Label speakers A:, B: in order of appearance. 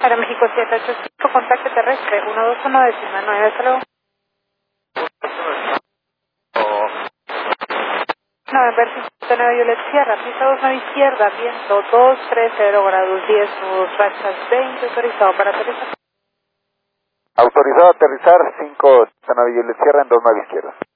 A: Para México 785, contacto terrestre 121,9, hasta luego. November 59 Violet Sierra, pista 29 izquierda, viento 230 grados 10, nudos, rachas 20, autorizado para aterrizar.
B: Autorizado a aterrizar 5 Violet Sierra en 29 izquierda.